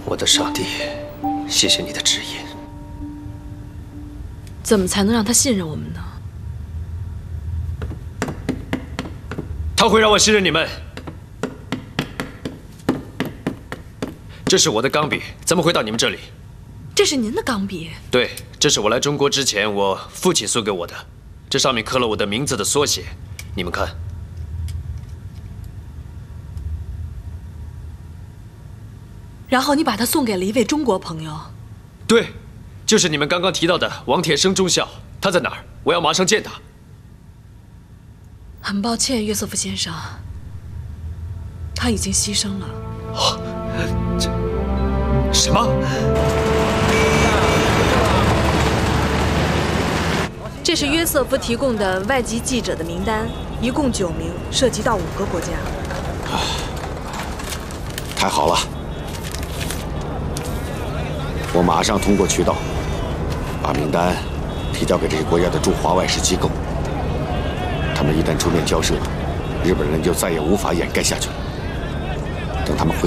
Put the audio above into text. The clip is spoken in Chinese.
我的上帝，谢谢你的指引。 怎么才能让他信任我们呢？ 他会让我信任你们。这是我的钢笔，怎么会到你们这里？ 这是您的钢笔？ 对，这是我来中国之前我父亲送给我的，这上面刻了我的名字的缩写，你们看。 然后你把它送给了一位中国朋友。 对，就是你们刚刚提到的王铁生中校，他在哪儿？我要马上见他。 很抱歉，约瑟夫先生，他已经牺牲了。 哦，这什么？ 这是约瑟夫提供的外籍记者的名单，一共9名，涉及到5个国家。 太好了！我马上通过渠道把名单提交给这些国家的驻华外事机构。他们一旦出面交涉，日本人就再也无法掩盖下去了。等他们回